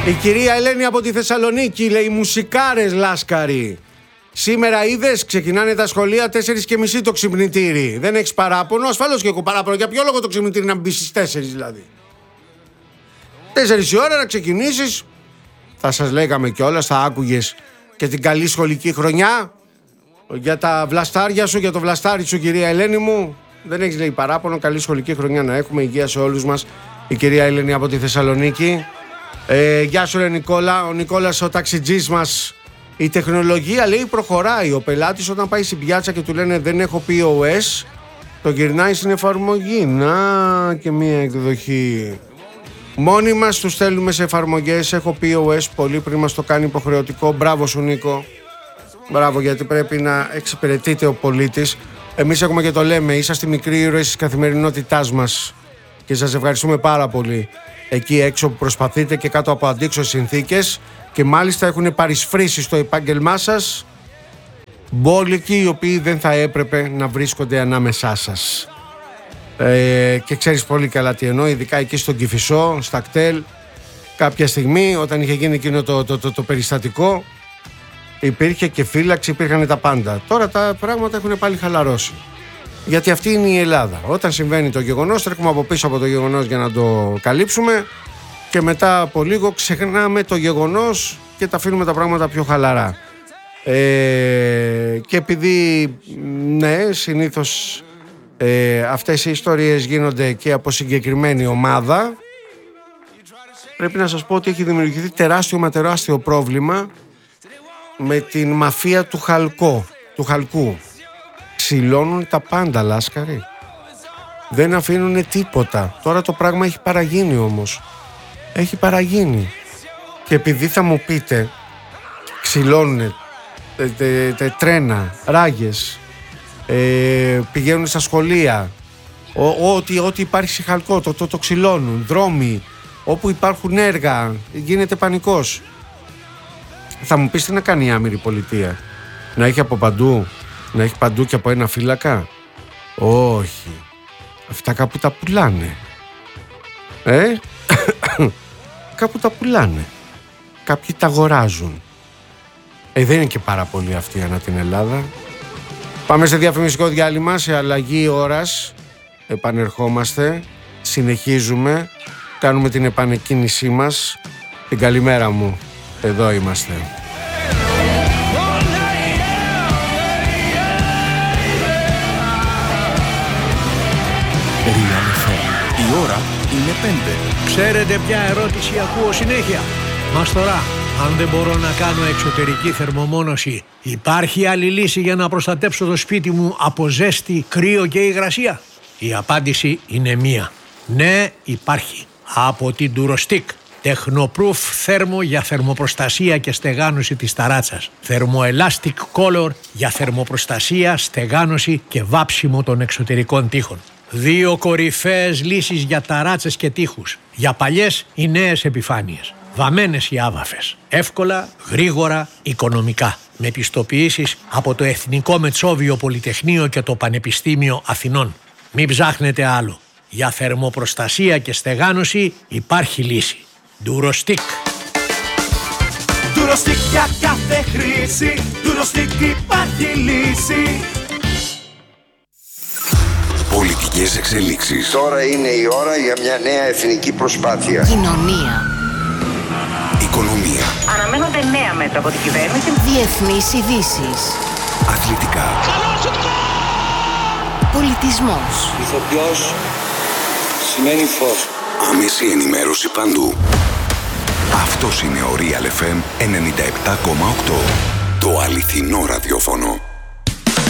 Η κυρία Ελένη από τη Θεσσαλονίκη λέει: μουσικάρες Λάσκαρη. Σήμερα είδες, ξεκινάνε τα σχολεία 4:30 το ξυπνητήρι. Δεν έχεις παράπονο? Ασφαλώς και έχω παράπονο. Για ποιο λόγο το ξυπνητήρι να μπει στις 4 δηλαδή? 4 η ώρα να ξεκινήσεις. Θα σας λέγαμε κιόλας, θα άκουγες και την καλή σχολική χρονιά. Για τα βλαστάρια σου, για το βλαστάρι σου, κυρία Ελένη μου. Δεν έχεις λέει παράπονο. Καλή σχολική χρονιά να έχουμε. Υγεία σε όλους μας. Η κυρία Ελένη από τη Θεσσαλονίκη. Γεια σου ρε Νικόλα. Ο Νικόλας ο ταξιτζής μας. Η τεχνολογία λέει προχωράει. Ο πελάτης όταν πάει στην πιάτσα και του λένε δεν έχω POS, το γυρνάει στην εφαρμογή. Να και μία εκδοχή. Μόνοι μας τους στέλνουμε σε εφαρμογές. Έχω POS πολύ πριν μας το κάνει υποχρεωτικό. Μπράβο σου Νίκο. Μπράβο, γιατί πρέπει να εξυπηρετείται ο πολίτης. Εμείς έχουμε και το λέμε, είσαστε μικροί ήρωες της καθημερινότητάς μας και σας ευχαριστούμε πάρα πολύ εκεί έξω που προσπαθείτε και κάτω από αντίξωες συνθήκες και μάλιστα έχουν παρισφρήσει στο επάγγελμά σας μπόλικοι οι οποίοι δεν θα έπρεπε να βρίσκονται ανάμεσά σας. Και ξέρεις πολύ καλά τι εννοώ, ειδικά εκεί στον Κηφισό, στα κτέλ, κάποια στιγμή όταν είχε γίνει εκείνο το περιστατικό, υπήρχε και φύλαξη, υπήρχαν τα πάντα. Τώρα τα πράγματα έχουν πάλι χαλαρώσει. Γιατί αυτή είναι η Ελλάδα. Όταν συμβαίνει το γεγονός, τρέχουμε από πίσω από το γεγονός για να το καλύψουμε και μετά από λίγο ξεχνάμε το γεγονός και τα αφήνουμε τα πράγματα πιο χαλαρά. Και επειδή, ναι, συνήθως αυτές οι ιστορίες γίνονται και από συγκεκριμένη ομάδα, πρέπει να σας πω ότι έχει δημιουργηθεί τεράστιο πρόβλημα με την μαφία του χαλκού. Ξυλώνουν τα πάντα, Λάσκαρη. Δεν αφήνουν τίποτα. Τώρα το πράγμα έχει παραγίνει όμως. Έχει παραγίνει. Και επειδή θα μου πείτε, ξυλώνουν τρένα, ράγες, πηγαίνουν στα σχολεία, ό,τι υπάρχει σε χαλκό, το ξυλώνουν, δρόμοι, όπου υπάρχουν έργα, γίνεται πανικός. Θα μου πεις τι να κάνει η άμυρη πολιτεία? Να έχει από παντού, να έχει παντού και από ένα φύλακα? Όχι. Αυτά κάπου τα πουλάνε. Κάπου τα πουλάνε. Κάποιοι τα αγοράζουν. Δεν είναι και πάρα πολύ αυτοί ανά την Ελλάδα. Πάμε σε διαφημιστικό διάλειμμα, σε αλλαγή ώρας. Επανερχόμαστε. Συνεχίζουμε. Κάνουμε την επανεκκίνησή μας. Την καλημέρα μου. Εδώ είμαστε. Η ώρα είναι 5. Ξέρετε ποια ερώτηση ακούω συνέχεια? Μας τώρα, αν δεν μπορώ να κάνω εξωτερική θερμομόνωση, υπάρχει άλλη λύση για να προστατέψω το σπίτι μου από ζέστη, κρύο και υγρασία? Η απάντηση είναι μία. Ναι, υπάρχει. Από την Durostick. Technoproof θέρμο για θερμοπροστασία και στεγάνωση της ταράτσας. Thermoelastic Color για θερμοπροστασία, στεγάνωση και βάψιμο των εξωτερικών τοίχων. 2 κορυφαίες λύσεις για ταράτσες και τοίχους. Για παλιές ή νέες επιφάνειες. Βαμμένες ή άβαφες. Εύκολα, γρήγορα, οικονομικά. Με πιστοποιήσεις από το Εθνικό Μετσόβιο Πολυτεχνείο και το Πανεπιστήμιο Αθηνών. Μην ψάχνετε άλλο. Για θερμοπροστασία και στεγάνωση υπάρχει λύση. Durostick. Durostick για κάθε χρήση. Durostick υπάρχει λύση. Πολιτικές εξελίξεις. Τώρα είναι η ώρα για μια νέα εθνική προσπάθεια. Κοινωνία. Οικονομία. Αναμένονται νέα μέτρα από την κυβέρνηση. Διεθνείς ειδήσεις. Αθλητικά. Πολιτισμός. Ηθοποιός σημαίνει φως. Άμεση ενημέρωση παντού. Αυτός είναι ο Real FM 97,8. Το αληθινό ραδιόφωνο.